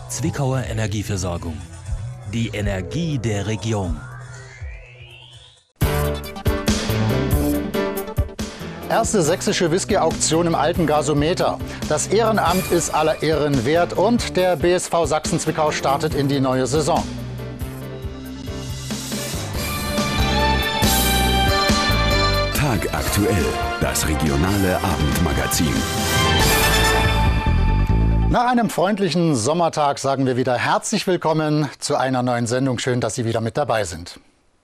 Zwickauer Energieversorgung. Die Energie der Region. Erste sächsische Whisky-Auktion im alten Gasometer. Das Ehrenamt ist aller Ehren wert und der BSV Sachsen-Zwickau startet in die neue Saison. Tagaktuell, das regionale Abendmagazin. Nach einem freundlichen Sommertag sagen wir wieder herzlich willkommen zu einer neuen Sendung. Schön, dass Sie wieder mit dabei sind.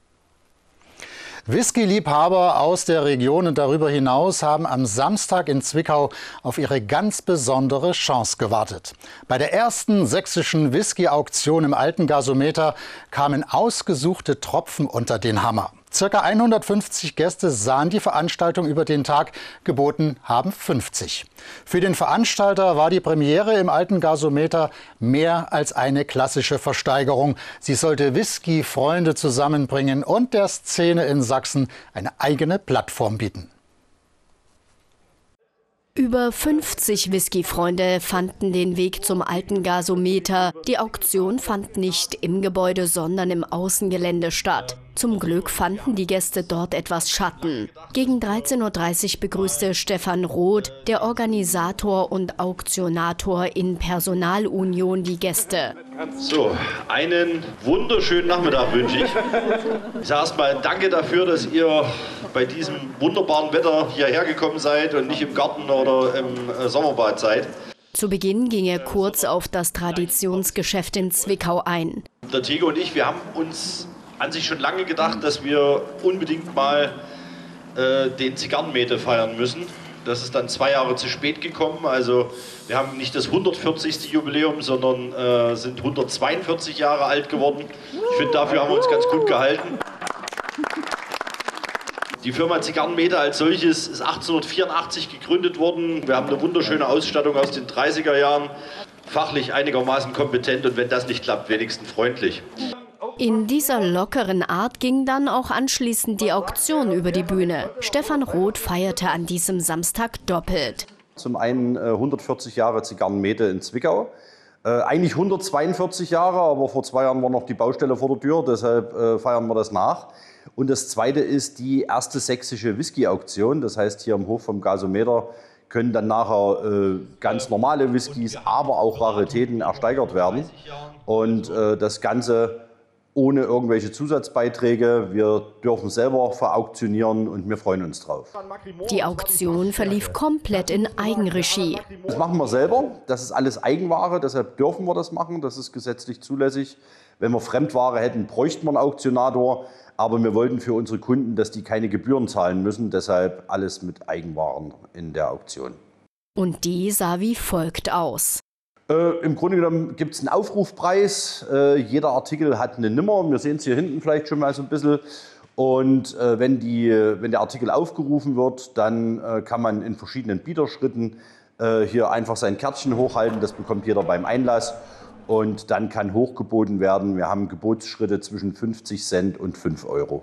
Whisky-Liebhaber aus der Region und darüber hinaus haben am Samstag in Zwickau auf ihre ganz besondere Chance gewartet. Bei der ersten sächsischen Whisky-Auktion im alten Gasometer kamen ausgesuchte Tropfen unter den Hammer. Circa 150 Gäste sahen die Veranstaltung über den Tag, geboten haben 50. Für den Veranstalter war die Premiere im alten Gasometer mehr als eine klassische Versteigerung. Sie sollte Whisky-Freunde zusammenbringen und der Szene in Sachsen eine eigene Plattform bieten. Über 50 Whisky-Freunde fanden den Weg zum alten Gasometer. Die Auktion fand nicht im Gebäude, sondern im Außengelände statt. Zum Glück fanden die Gäste dort etwas Schatten. Gegen 13:30 Uhr begrüßte Stefan Roth, der Organisator und Auktionator in Personalunion, die Gäste. So, einen wunderschönen Nachmittag wünsche ich. Ich sage erstmal danke dafür, dass ihr bei diesem wunderbaren Wetter hierher gekommen seid und nicht im Garten oder im Sommerbad seid. Zu Beginn ging er kurz auf das Traditionsgeschäft in Zwickau ein. Der Tego und ich, wir haben uns an sich schon lange gedacht, dass wir unbedingt mal den Zigarrenmete feiern müssen. Das ist dann 2 Jahre zu spät gekommen. Also wir haben nicht das 140. Jubiläum, sondern sind 142 Jahre alt geworden. Ich finde, dafür haben wir uns ganz gut gehalten. Die Firma Zigarrenmete als solches ist 1884 gegründet worden. Wir haben eine wunderschöne Ausstattung aus den 30er Jahren. Fachlich einigermaßen kompetent und wenn das nicht klappt, wenigstens freundlich. In dieser lockeren Art ging dann auch anschließend die Auktion über die Bühne. Stefan Roth feierte an diesem Samstag doppelt. Zum einen 140 Jahre Zigarrenmete in Zwickau. Eigentlich 142 Jahre, aber vor 2 Jahren war noch die Baustelle vor der Tür, deshalb feiern wir das nach. Und das zweite ist die erste sächsische Whisky-Auktion. Das heißt, hier im Hof vom Gasometer können dann nachher ganz normale Whiskys, aber auch Raritäten ersteigert werden. Und das Ganze ohne irgendwelche Zusatzbeiträge. Wir dürfen selber verauktionieren und wir freuen uns drauf. Die Auktion verlief komplett in Eigenregie. Das machen wir selber. Das ist alles Eigenware, deshalb dürfen wir das machen. Das ist gesetzlich zulässig. Wenn wir Fremdware hätten, bräuchten wir einen Auktionator. Aber wir wollten für unsere Kunden, dass die keine Gebühren zahlen müssen. Deshalb alles mit Eigenwaren in der Auktion. Und die sah wie folgt aus. Im Grunde genommen gibt es einen Aufrufpreis. Jeder Artikel hat eine Nummer. Wir sehen es hier hinten vielleicht schon mal so ein bisschen. Und wenn der Artikel aufgerufen wird, dann kann man in verschiedenen Bieterschritten hier einfach sein Kärtchen hochhalten. Das bekommt jeder beim Einlass. Und dann kann hochgeboten werden. Wir haben Gebotsschritte zwischen 50 Cent und 5 Euro.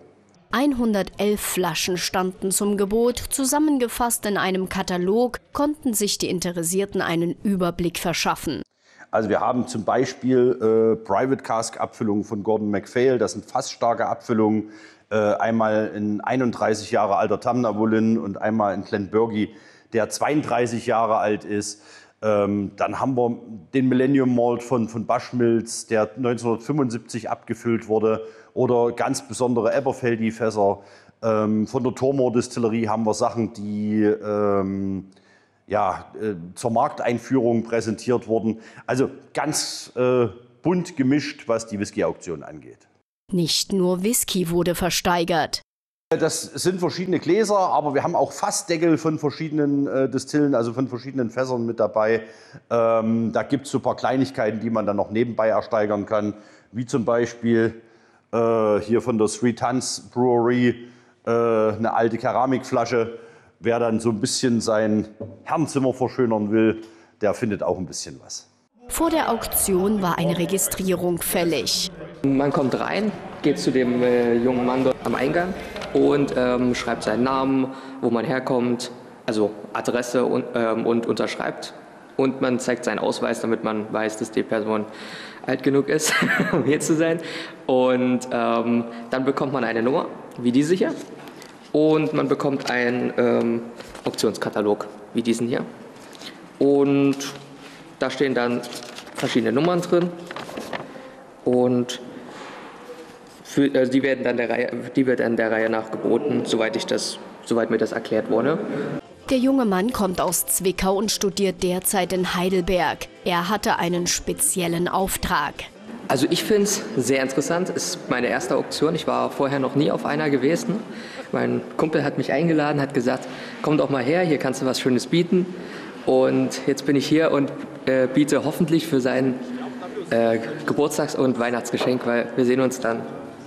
111 Flaschen standen zum Gebot. Zusammengefasst in einem Katalog konnten sich die Interessierten einen Überblick verschaffen. Also wir haben zum Beispiel Private Cask Abfüllungen von Gordon MacPhail. Das sind fassstarke Abfüllungen. Einmal ein 31 Jahre alter Tamnavulin und einmal ein Glenburgie, der 32 Jahre alt ist. Dann haben wir den Millennium Malt von Bushmills, der 1975 abgefüllt wurde. Oder ganz besondere Eberfeldi-Fässer. Von der Tormor Distillerie haben wir Sachen, die zur Markteinführung präsentiert wurden. Also ganz bunt gemischt, was die Whisky-Auktion angeht. Nicht nur Whisky wurde versteigert. Das sind verschiedene Gläser, aber wir haben auch Fassdeckel von verschiedenen Distillen, also von verschiedenen Fässern mit dabei. Da gibt es so ein paar Kleinigkeiten, die man dann noch nebenbei ersteigern kann, wie zum Beispiel hier von der Three Tons Brewery eine alte Keramikflasche. Wer dann so ein bisschen sein Herrenzimmer verschönern will, der findet auch ein bisschen was. Vor der Auktion war eine Registrierung fällig. Man kommt rein, geht zu dem jungen Mann dort am Eingang und schreibt seinen Namen, wo man herkommt, also Adresse und unterschreibt. und man zeigt seinen Ausweis, damit man weiß, dass die Person alt genug ist, um hier zu sein. Und dann bekommt man eine Nummer, wie diese hier, und man bekommt einen Auktionskatalog, wie diesen hier. Und da stehen dann verschiedene Nummern drin und die werden dann der Reihe nach geboten, soweit mir das erklärt wurde. Der junge Mann kommt aus Zwickau und studiert derzeit in Heidelberg. Er hatte einen speziellen Auftrag. Also ich finde es sehr interessant. Es ist meine erste Auktion. Ich war vorher noch nie auf einer gewesen. Mein Kumpel hat mich eingeladen, hat gesagt, komm doch mal her, hier kannst du was Schönes bieten. Und jetzt bin ich hier und biete hoffentlich für sein Geburtstags- und Weihnachtsgeschenk, weil wir sehen uns dann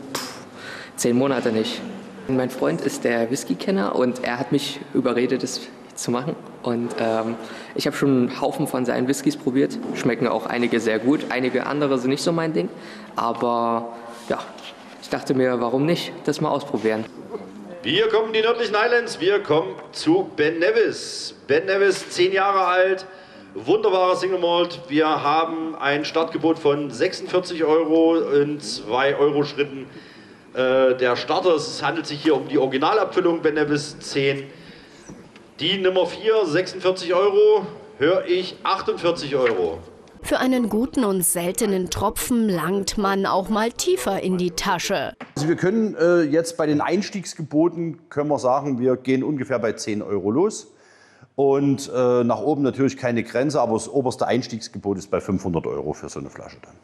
10 Monate nicht. Mein Freund ist der Whisky-Kenner und er hat mich überredet, das zu machen. Und ich habe schon einen Haufen von seinen Whiskys probiert. Schmecken auch einige sehr gut, einige andere sind nicht so mein Ding. Aber ja, ich dachte mir, warum nicht das mal ausprobieren. Wir kommen die nördlichen Highlands, wir kommen zu Ben Nevis. Ben Nevis, 10 Jahre alt, wunderbarer Single Malt. Wir haben ein Startgebot von 46 € in 2 € Schritten. Der Starter, es handelt sich hier um die Originalabfüllung Ben Nevis 10. Die Nummer 4, 46 €, höre ich 48 €. Für einen guten und seltenen Tropfen langt man auch mal tiefer in die Tasche. Also wir können jetzt bei den Einstiegsgeboten, können wir sagen, wir gehen ungefähr bei 10 € los. Und nach oben natürlich keine Grenze, aber das oberste Einstiegsgebot ist bei 500 € für so eine Flasche dann.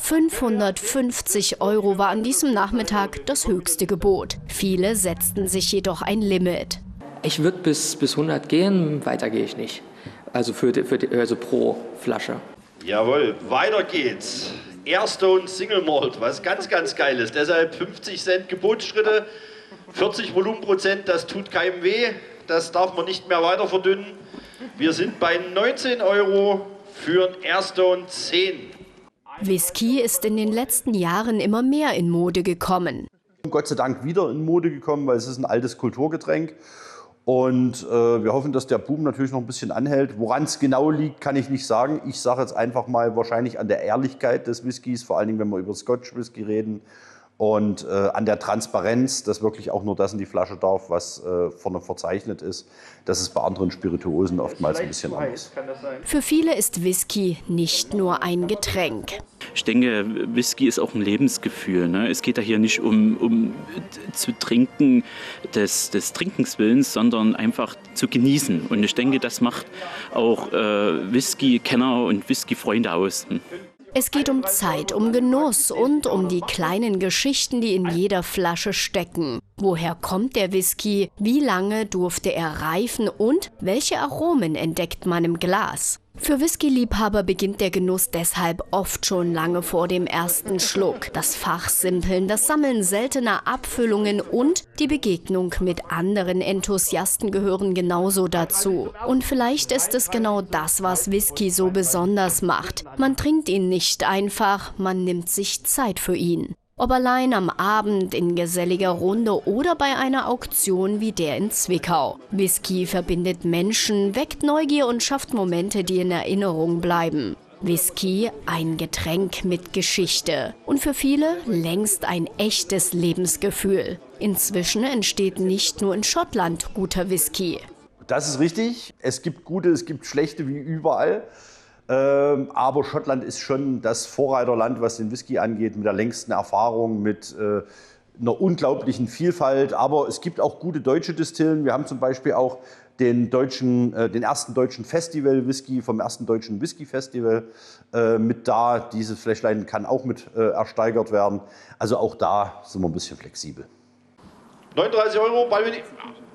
550 € war an diesem Nachmittag das höchste Gebot. Viele setzten sich jedoch ein Limit. Ich würde bis 100 gehen, weiter gehe ich nicht. Also also pro Flasche. Jawohl, weiter geht's. Airstone Single Malt, was ganz, ganz geil ist. Deshalb 50 Cent Gebotsschritte, 40 Volumenprozent, das tut keinem weh. Das darf man nicht mehr weiter verdünnen. Wir sind bei 19 € für ein Airstone 10. Whisky ist in den letzten Jahren immer mehr in Mode gekommen. Gott sei Dank wieder in Mode gekommen, weil es ist ein altes Kulturgetränk. Und wir hoffen, dass der Boom natürlich noch ein bisschen anhält. Woran es genau liegt, kann ich nicht sagen. Ich sage jetzt einfach mal wahrscheinlich an der Ehrlichkeit des Whiskys, vor allen Dingen, wenn wir über Scotch Whisky reden. Und an der Transparenz, dass wirklich auch nur das in die Flasche darf, was vorne verzeichnet ist. Das ist bei anderen Spirituosen oftmals ein bisschen anders. Für viele ist Whisky nicht nur ein Getränk. Ich denke, Whisky ist auch ein Lebensgefühl. Ne? Es geht ja hier nicht um zu trinken des Trinkens willens, sondern einfach zu genießen. Und ich denke, das macht auch Whisky-Kenner und Whisky-Freunde aus. Es geht um Zeit, um Genuss und um die kleinen Geschichten, die in jeder Flasche stecken. Woher kommt der Whisky? Wie lange durfte er reifen? Und welche Aromen entdeckt man im Glas? Für Whisky-Liebhaber beginnt der Genuss deshalb oft schon lange vor dem ersten Schluck. Das Fachsimpeln, das Sammeln seltener Abfüllungen und die Begegnung mit anderen Enthusiasten gehören genauso dazu. Und vielleicht ist es genau das, was Whisky so besonders macht. Man trinkt ihn nicht einfach, man nimmt sich Zeit für ihn. Ob allein am Abend in geselliger Runde oder bei einer Auktion wie der in Zwickau. Whisky verbindet Menschen, weckt Neugier und schafft Momente, die in Erinnerung bleiben. Whisky, ein Getränk mit Geschichte. Und für viele längst ein echtes Lebensgefühl. Inzwischen entsteht nicht nur in Schottland guter Whisky. Das ist richtig. Es gibt gute, es gibt schlechte wie überall. Aber Schottland ist schon das Vorreiterland, was den Whisky angeht, mit der längsten Erfahrung, mit einer unglaublichen Vielfalt. Aber es gibt auch gute deutsche Distillen. Wir haben zum Beispiel auch den ersten deutschen Festival-Whisky vom ersten deutschen Whisky-Festival mit da. Dieses Fläschlein kann auch mit ersteigert werden. Also auch da sind wir ein bisschen flexibel. 39 €,